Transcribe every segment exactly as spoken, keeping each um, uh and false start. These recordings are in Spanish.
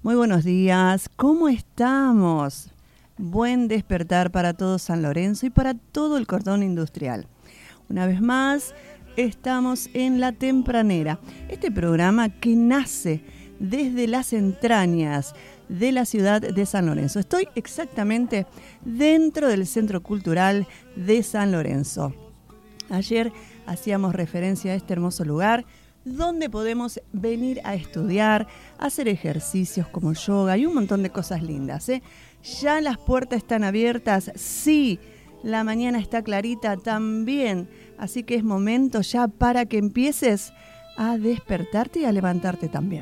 Muy buenos días, ¿cómo estamos? Buen despertar para todo San Lorenzo y para todo el cordón industrial. Una vez más, estamos en La Tempranera, este programa que nace desde las entrañas de la ciudad de San Lorenzo. Estoy exactamente dentro del Centro Cultural de San Lorenzo. Ayer hacíamos referencia a este hermoso lugar donde podemos venir a estudiar, hacer ejercicios como yoga y un montón de cosas lindas, ¿eh? Ya las puertas están abiertas, sí, la mañana está clarita también, así que es momento ya para que empieces a despertarte y a levantarte también.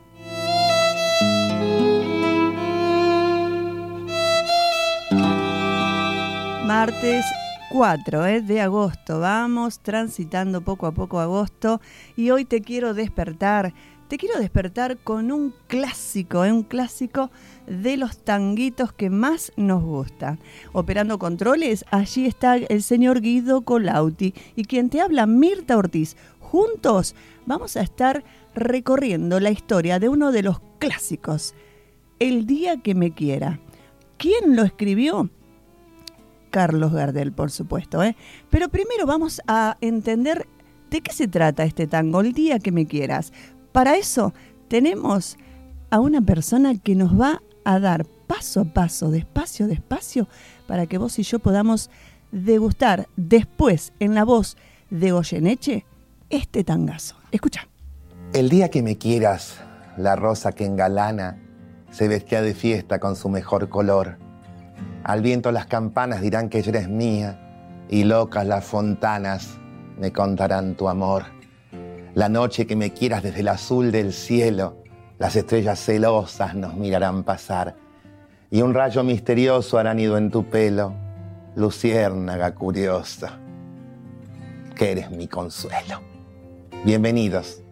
Martes cuatro ¿eh? de agosto, vamos transitando poco a poco agosto y hoy te quiero despertar, te quiero despertar con un clásico, ¿eh? un clásico de los tanguitos que más nos gustan. Operando controles, allí está el señor Guido Colauti y quien te habla, Mirta Ortiz. Juntos vamos a estar recorriendo la historia de uno de los clásicos, El día que me quiera. ¿Quién lo escribió? Carlos Gardel, por supuesto, ¿eh? Pero primero vamos a entender de qué se trata este tango, El día que me quieras. Para eso tenemos a una persona que nos va a dar paso a paso, despacio, despacio, para que vos y yo podamos degustar después, en la voz de Goyeneche, este tangazo. Escucha. El día que me quieras, la rosa que engalana se vestía de fiesta con su mejor color. Al viento las campanas dirán que ella eres mía y locas las fontanas me contarán tu amor. La noche que me quieras desde el azul del cielo, las estrellas celosas nos mirarán pasar y un rayo misterioso hará nido en tu pelo, luciérnaga curiosa, que eres mi consuelo. Bienvenidos